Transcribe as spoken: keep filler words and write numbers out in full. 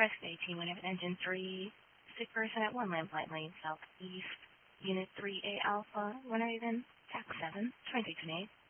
Rescue eighteen, whenever engine three, sick person at one Lamplight Lane, southeast, unit three A Alpha, whenever then, tax seven, twenty-six and eight.